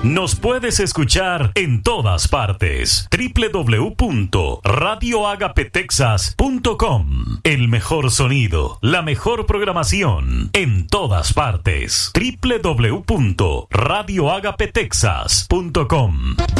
Nos puedes escuchar en todas partes. www.radioagapetexas.com. El mejor sonido, la mejor programación en todas partes. www.radioagapetexas.com.